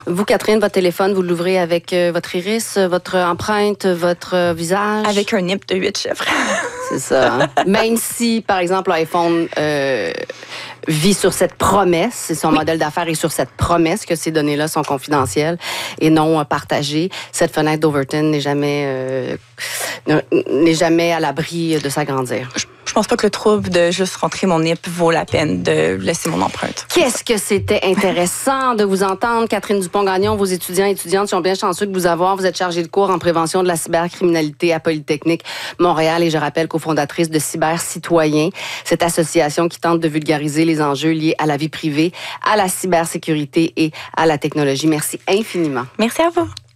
Vous, Catherine, votre téléphone, vous l'ouvrez avec votre iris, votre empreinte, votre visage? Avec un NIP de 8 chiffres. C'est ça. Hein? Même si, par exemple, l'iPhone vit sur cette promesse, et son modèle d'affaires est sur cette promesse que ces données-là sont confidentielles et non partagées, cette fenêtre d'Overton n'est jamais à l'abri de s'agrandir. Je pense pas que le trouble de juste rentrer mon NIP vaut la peine de laisser mon empreinte. Qu'est-ce que c'était intéressant de vous entendre, Catherine Dupont-Gagnon. Vos étudiants et étudiantes sont bien chanceux de vous avoir. Vous êtes chargée de cours en prévention de la cybercriminalité à Polytechnique Montréal et je rappelle cofondatrice de Cybercitoyens, cette association qui tente de vulgariser les enjeux liés à la vie privée, à la cybersécurité et à la technologie. Merci infiniment. Merci à vous.